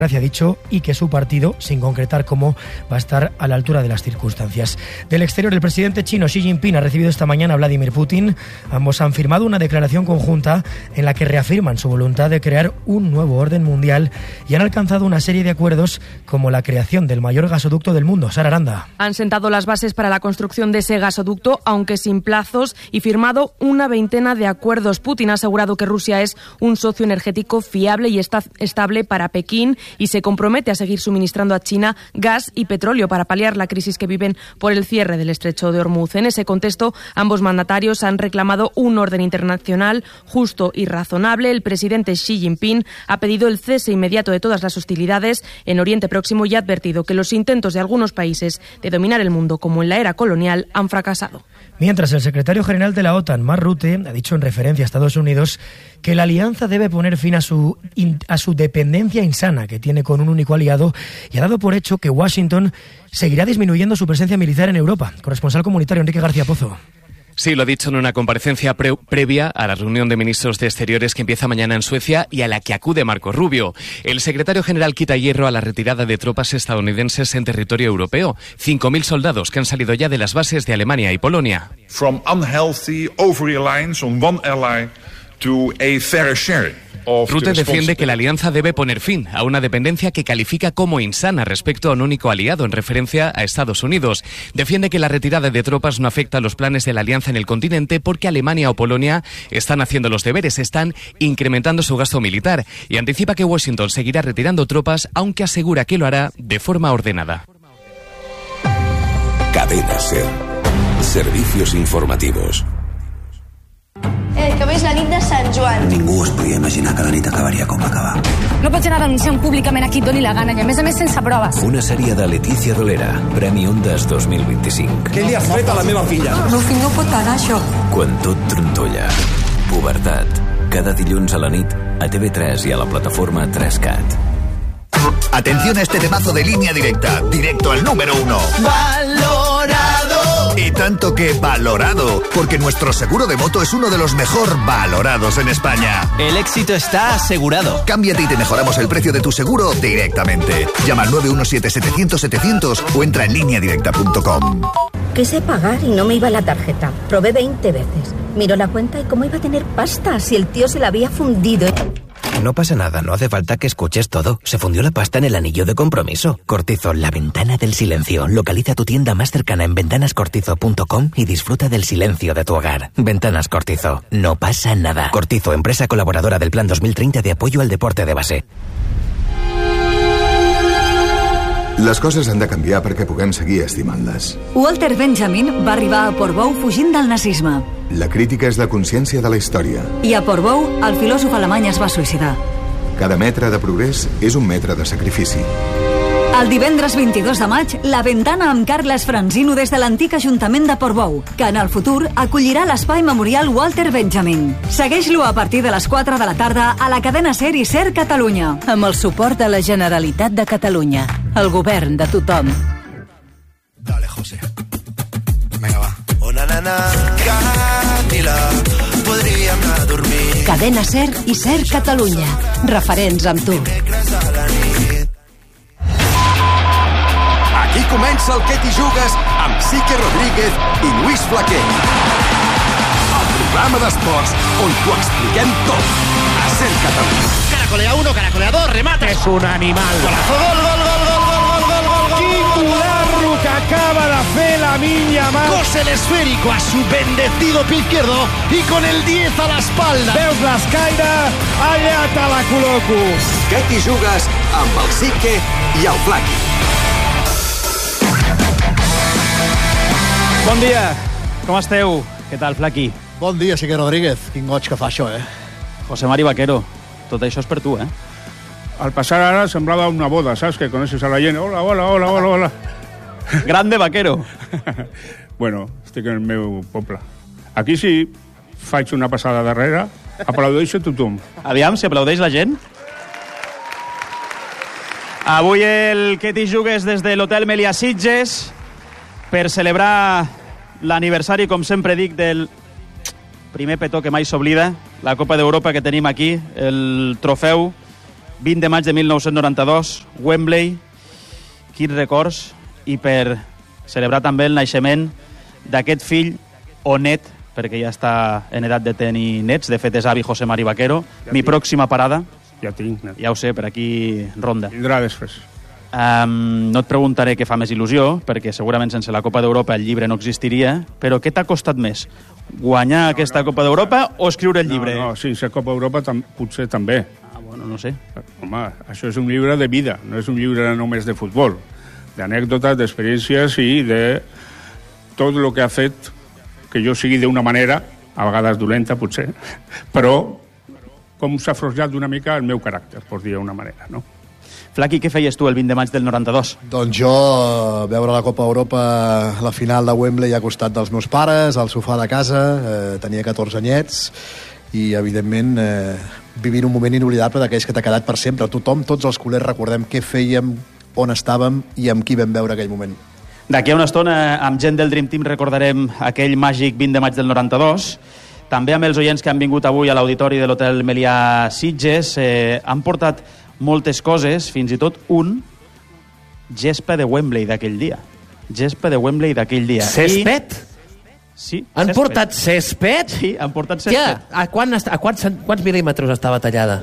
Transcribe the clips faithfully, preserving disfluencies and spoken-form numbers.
ha dicho, y que su partido, sin concretar cómo, va a estar a la altura de las circunstancias. Del exterior, el presidente chino Xi Jinping ha recibido esta mañana a Vladimir Putin. Ambos han firmado una declaración conjunta en la que reafirman su voluntad de crear un nuevo orden mundial y han alcanzado una serie de acuerdos como la creación del mayor gasoducto del mundo. Sara Aranda. Han sentado las bases para la construcción de ese gasoducto, aunque sin plazos, y firmado una veintena de acuerdos. Putin ha asegurado que Rusia es un socio energético fiable y está estable para Pekín y se compromete a seguir suministrando a China gas y petróleo para paliar la crisis que viven por el cierre del estrecho de Hormuz. En ese contexto, ambos mandatarios han reclamado un orden internacional justo y razonable. El presidente Xi Jinping ha pedido el cese inmediato de todas las hostilidades en Oriente Próximo y ha advertido que los intentos de algunos países de dominar el mundo, como en la era colonial, han fracasado. Mientras, el secretario general de la OTAN, Mark Rutte, ha dicho en referencia a Estados Unidos que la alianza debe poner fin a su, a su dependencia insana que tiene con un único aliado y ha dado por hecho que Washington seguirá disminuyendo su presencia militar en Europa. Corresponsal comunitario Enrique García Pozo. Sí, lo ha dicho en una comparecencia pre- previa a la reunión de ministros de Exteriores que empieza mañana en Suecia y a la que acude Marco Rubio. El secretario general quita hierro a la retirada de tropas estadounidenses en territorio europeo. cinco mil soldados que han salido ya de las bases de Alemania y Polonia. From unhealthy over-reliance on one ally to a fair sharing. Rutte defiende que la alianza debe poner fin a una dependencia que califica como insana respecto a un único aliado en referencia a Estados Unidos. Defiende que la retirada de tropas no afecta a los planes de la alianza en el continente porque Alemania o Polonia están haciendo los deberes, están incrementando su gasto militar y anticipa que Washington seguirá retirando tropas, aunque asegura que lo hará de forma ordenada. Cadena SER. Servicios informativos. Eh, que veus la nit de Sant Joan. Ningú es podia imaginar que la nit acabaria com va acabar. No pots anar denunciant públicament a qui et doni la gana i a més a més sense proves. Una sèrie de Letícia Dolera, Premi Ondas dos mil vint-i-cinc. Què li has fet a la meva filla? El meu fill no pot pagar això. Quan tot trontolla. Pubertat. Cada dilluns a la nit a T V tres i a la plataforma tres cat. Atención a este temazo de Línea Directa, directo al número uno. ¡Valorado! Y tanto que valorado, porque nuestro seguro de moto es uno de los mejor valorados en España. El éxito está asegurado. Cámbiate y te mejoramos el precio de tu seguro directamente. Llama al nueve uno siete setecientos setecientos o entra en línea directa punto com. Quise pagar y no me iba la tarjeta. Probé veinte veces. Miró la cuenta y cómo iba a tener pasta si el tío se la había fundido. No pasa nada, no hace falta que escuches todo. Se fundió la pasta en el anillo de compromiso. Cortizo, la ventana del silencio. Localiza tu tienda más cercana en ventanas cortizo punto com y disfruta del silencio de tu hogar. Ventanas Cortizo, no pasa nada. Cortizo, empresa colaboradora del Plan dos mil treinta de apoyo al deporte de base. Les coses han de canviar perquè puguem seguir estimant-les. Walter Benjamin va arribar a Portbou fugint del nazisme. La crítica és la consciència de la història. I a Portbou, el filòsof alemany es va suïcidar. Cada metre de progrés és un metre de sacrifici. El divendres vint-i-dos de maig, La Ventana amb Carles Franzino des de l'antic Ajuntament de Portbou, que en el futur acollirà l'espai memorial Walter Benjamin. Segueix-lo a partir de les quatre de la tarda a la cadena SER i SER Catalunya. Amb el suport de la Generalitat de Catalunya. El govern de tothom. Dale, José. Venga, va. Una nana, Camila, podríem anar a dormir. Cadena SER i SER Catalunya. Referents amb tu. Aquí comença el Que t'hi jugues amb Sique Rodríguez i Lluís Flaquer. El programa d'esports on t'ho expliquem tot. A SER Catalunya. Caracolea uno, caracolea dos, remata. És un animal. Golazo, gol, gol, gol, gol, gol, gol, gol, gol. Quin golazo que acaba de fer Lamine Yamal. Cose el esférico a su bendecido pie izquierdo y con el diez a la espalda. Veus l'escaire? Allà te la col·loco. Que t'hi jugues amb el Sique i el Flaqui. Bon dia, com esteu? Què tal, Flaqui? Bon dia, Sique Rodríguez. Quin goig que fa això, eh? José Mari Vaquero, tot això és per tu, eh? Al passar ara semblava una boda, saps? Que conoces a la gent. Hola, hola, hola, hola, hola. Grande Vaquero. Bueno, estic en el meu poble. Aquí sí, faig una passada darrere, aplaudeixo a tothom. Aviam, si aplaudeix la gent. Avui el Que t'hi jugues des de l'Hotel Melià Sitges per celebrar l'aniversari, com sempre dic, del primer petó que mai s'oblida, la Copa d'Europa que tenim aquí, el trofeu vint de maig de mil nou-cents noranta-dos, Wembley, quins records, i per celebrar també el naixement d'aquest fill o net, perquè ja està en edat de tenir nets, de fet és avi José Mari Vaquero, ja mi tinc. Pròxima parada. Ja tinc. Net. Ja ho sé, per aquí ronda. Vindrà després. Um, no et preguntaré què fa més il·lusió, perquè segurament sense la Copa d'Europa el llibre no existiria, però què t'ha costat més? Guanyar no, aquesta no, Copa d'Europa o escriure el llibre? No, no, sense Copa d'Europa tam potser també. Ah, bueno, no sé. Home, això és un llibre de vida, no és un llibre només de futbol, d'anècdotes, d'experiències i de tot el que ha fet que jo sigui d'una manera, a vegades dolenta potser, però com s'ha forjat d'una mica el meu caràcter, per dir d'una manera, no? Flaqui, què feies tu el vint de maig del noranta-dos? Doncs jo, veure la Copa Europa, la final de Wembley a costat dels meus pares, al sofà de casa, eh, tenia catorze anyets, i evidentment eh, vivint un moment inoblidable d'aquells que t'ha quedat per sempre. Tothom, tots els culers, recordem què fèiem, on estàvem i amb qui vam veure aquell moment. D'aquí a una estona, amb gent del Dream Team, recordarem aquell màgic vint de maig del noranta-dos. També amb els oients que han vingut avui a l'auditori de l'Hotel Melià Sitges. Eh, han portat moltes coses, fins i tot un gespa de Wembley d'aquell dia. Gespa de Wembley d'aquell dia. Césped? I... Sí, han césped. portat césped? Sí, han portat césped. Ja, a, quan, a quants, quants mil·límetres estava tallada?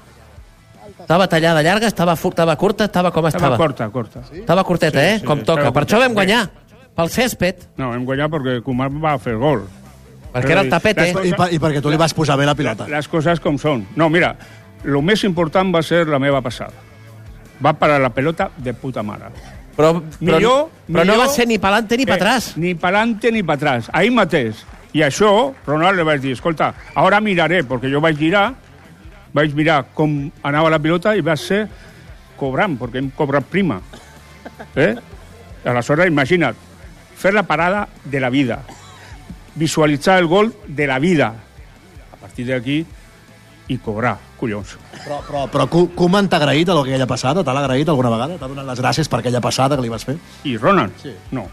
Estava tallada llarga, estava, estava curta, estava com estava? Estava corta, corta. Sí? Estava curteta, sí, eh? Sí, com toca. Per això vam guanyar. Pel césped. No, vam guanyar perquè Koeman va fer gol. Perquè era el tapete. Coses, I, per, I perquè tu li vas posar bé la pilota. Les coses com són. No, mira, lo més important va ser la meva passada. Va parar la pelota de puta mare. Però, però, millor, però millor, no va ser ni pa'lante ni pa atrás. Eh, ni pa'lante ni pa atrás. Ahí mateix. I això, Ronald li vaig dir, escolta, ara miraré, perquè jo vaig girar, vaig mirar com anava la pilota i vaig ser cobrant, perquè hem cobrat prima. Eh? Aleshores, imagina't, fer la parada de la vida, visualitzar el gol de la vida. A partir d'aquí, i cobrar, collons. Però, però, però Koeman t'ha agraït a aquella passada? T'ha agraït alguna vegada? T'ha donat les gràcies per aquella passada que li vas fer? I Ronald? Sí. No.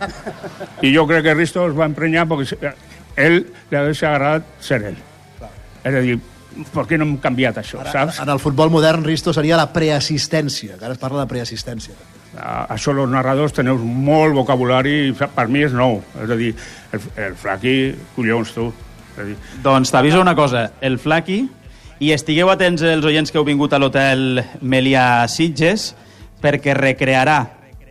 I jo crec que Risto es va emprenyar perquè ell li hagués agradat ser ell. Clar. És a dir, per què no hem canviat això, Ara, saps? En el futbol modern, Risto seria la preassistència, que ara es parla de preassistència. A, això els narradors teniu molt vocabulari i per mi és nou. És a dir, el, el Flaqui, collons, tu. És a dir... Doncs t'aviso una cosa, el Flaqui, i estigueu atents els oients que heu vingut a l'Hotel Melià Sitges, perquè recrearà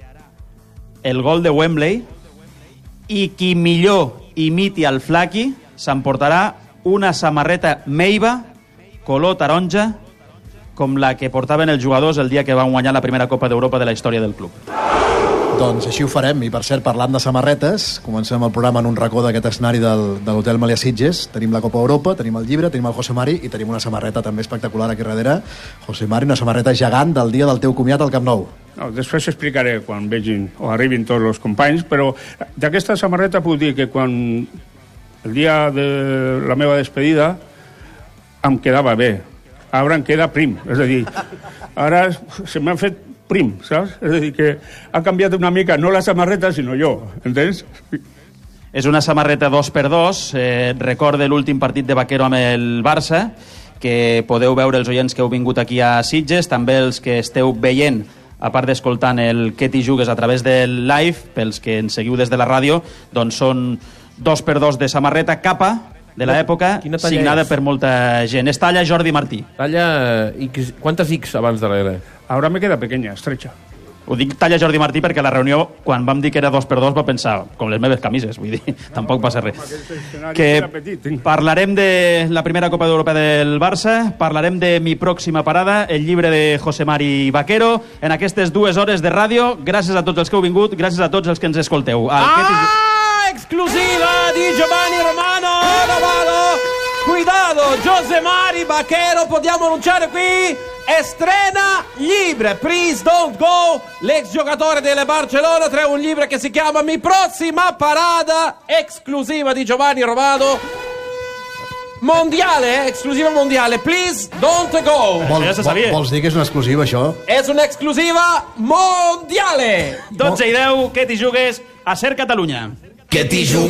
el gol de Wembley i qui millor imiti el Flaqui s'emportarà una samarreta meiva color taronja com la que portaven els jugadors el dia que van guanyar la primera Copa d'Europa de la història del club. Doncs així ho farem, i per cert, parlant de samarretes, comencem el programa en un racó d'aquest escenari del, de l'Hotel Melià Sitges. Tenim la Copa Europa, tenim el llibre, tenim el José Mari i tenim una samarreta també espectacular aquí darrere. José Mari, una samarreta gegant del dia del teu comiat al Camp Nou. No, després explicaré quan vegin o arribin tots els companys, però d'aquesta samarreta puc dir que quan el dia de la meva despedida em quedava bé. Ara em queda prim, és a dir, ara se m'han fet prim, saps? És a dir, que ha canviat una mica, no la samarreta, sinó jo, entens? És una samarreta dos per dos, eh, recorda l'últim partit de Vaquero amb el Barça, que podeu veure els oients que heu vingut aquí a Sitges, també els que esteu veient, a part d'escoltant el Què t'hi jugues a través del live, pels que ens seguiu des de la ràdio, doncs són dos per dos de samarreta capa, de l'època, signada és? Per molta gent. És talla Jordi Martí. Talla X, quantes X abans darrere? Ara me queda pequeña, estrecha. Ho dic talla Jordi Martí perquè a la reunió, quan vam dir que era dos per dos, va pensar, com les meves camises, vull dir, tampoc passa res. Que parlarem de la primera Copa d'Europa del Barça, parlarem de Mi pròxima parada, el llibre de José Mari Vaquero, en aquestes dues hores de ràdio. Gràcies a tots els que heu vingut, gràcies a tots els que ens escolteu. Al ah! Exclusiva di Giovanni Romano Lavalo. Cuidado, José Mari Vaquero, possiamo annunciare qui, estrena libro Please Don't Go, l'ex giocatore del Barcellona, trae un libro che si chiama Mi prossima parada, esclusiva di Giovanni Romano. Mondiale, eh? Exclusiva mondiale. Please don't go. Vol, ja se sabia. Vols dir que és una exclusiva, això? És una exclusiva mondiale. dotze i deu, Què t'hi jugues a Ser Catalunya. Que t'hi jugues.